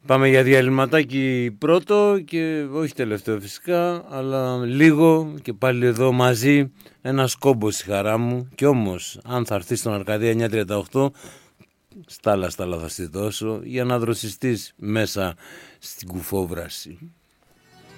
Πάμε για διαλυματάκι πρώτο και όχι τελευταίο φυσικά, αλλά λίγο και πάλι εδώ μαζί ένας κόμπος η χαρά μου. Κι όμως αν θα έρθεις στον Αρκαδία 938, στάλα θα στη δώσω για να δροσιστείς μέσα στην κουφόβραση.